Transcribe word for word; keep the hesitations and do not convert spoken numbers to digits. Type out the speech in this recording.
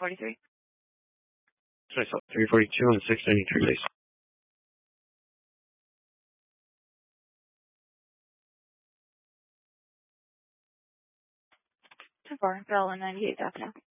forty-three. So I saw three forty-two on six ninety-three, please. ten four, Bell and ninety-eighth Avenue.